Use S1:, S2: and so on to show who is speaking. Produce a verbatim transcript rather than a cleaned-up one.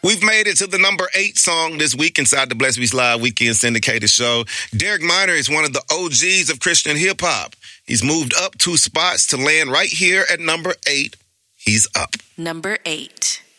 S1: We've made it to the number eight song this week inside the Blessed Beats Live Weekend Syndicated Show. Derek Minor is one of the O Gs of Christian hip-hop. He's moved up two spots to land right here at number eight. He's up.
S2: Number eight.